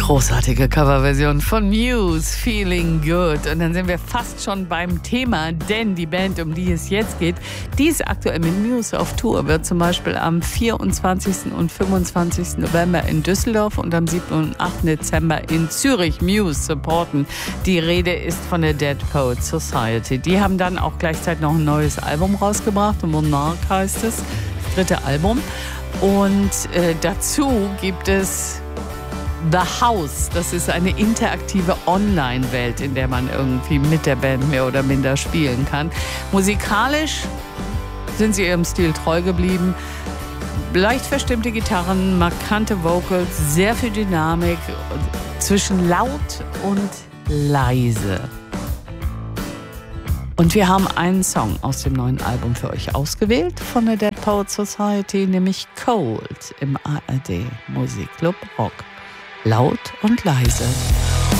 Großartige Coverversion von Muse, Feeling Good. Und dann sind wir fast schon beim Thema, denn die Band, um die es jetzt geht, die ist aktuell mit Muse auf Tour, wird zum Beispiel am 24. und 25. November in Düsseldorf und am 7. und 8. Dezember in Zürich Muse supporten. Die Rede ist von der Dead Poets Society. Die haben dann auch gleichzeitig noch ein neues Album rausgebracht, Monarch heißt es, das 3. Album. Und dazu gibt es The House, das ist eine interaktive Online-Welt, in der man irgendwie mit der Band mehr oder minder spielen kann. Musikalisch sind sie ihrem Stil treu geblieben. Leicht verstimmte Gitarren, markante Vocals, sehr viel Dynamik zwischen laut und leise. Und wir haben einen Song aus dem neuen Album für euch ausgewählt von der Dead Poets Society, nämlich Cold im ARD Musikclub Rock. Laut und leise.